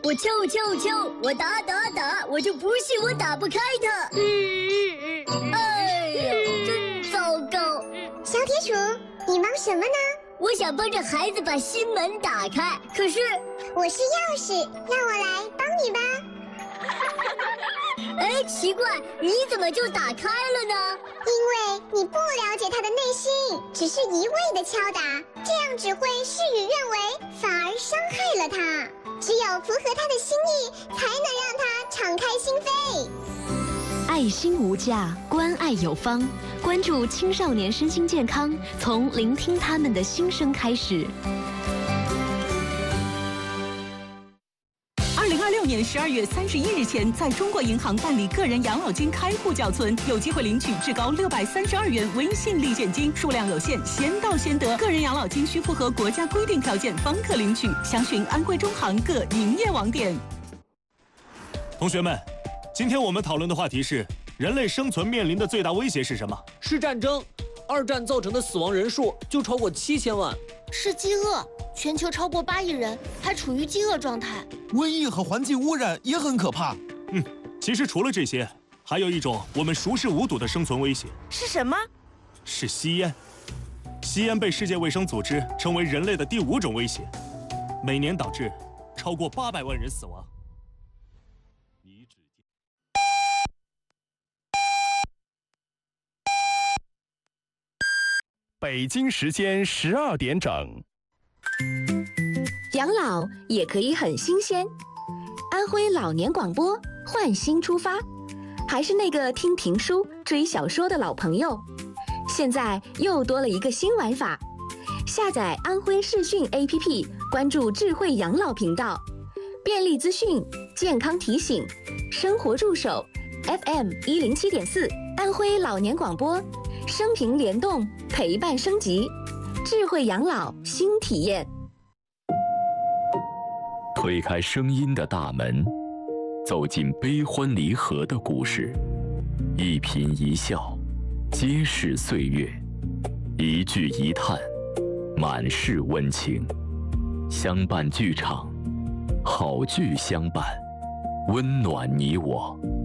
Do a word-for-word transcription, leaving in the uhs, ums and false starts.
我敲敲敲，我打打打，我就不信我打不开它。嗯嗯嗯，哎呀，真糟糕！ 小铁鼠，你忙什么呢？ 我想帮着孩子把新门打开，可是我是钥匙，让我来帮你吧。 哎，奇怪，你怎么就打开了呢？ 因为你不了解他的内心，只是一味的敲打，这样只会事与愿违，反而伤害了他。只有符合他的心意，才能让他敞开心扉。 爱心无价，关爱有方。关注青少年身心健康，从聆听他们的心声开始。 二零二六年十二月三十一日前，在中国银行办理个人养老金开户缴存，有机会领取至高六百三十二元微信立减金，数量有限，先到先得。个人养老金需符合国家规定条件方可领取，详询安徽中行各营业网点。 同学们，今天我们讨论的话题是：人类生存面临的最大威胁是什么？ 是战争。二战造成的死亡人数就超过七千万。 是饥饿，全球超过八亿人还处于饥饿状态。 瘟疫和环境污染也很可怕。 嗯，其实除了这些，还有一种我们熟视无睹的生存威胁。 是什么？ 是吸烟。吸烟被世界卫生组织称为人类的第五种威胁，每年导致超过八百万人死亡。 北京时间十二点整。 养老也可以很新鲜。安徽老年广播换新出发，还是那个听评书、追小说的老朋友。现在又多了一个新玩法，下载安徽视讯 A P P， 关注智慧养老频道，便利资讯、健康提醒、生活助手 F M 一零七点四，安徽老年广播。生平联动，陪伴升级，智慧养老新体验。 推开声音的大门，走进悲欢离合的故事，一颦一笑，皆是岁月；一句一叹，满是温情。相伴剧场，好剧相伴，温暖你我。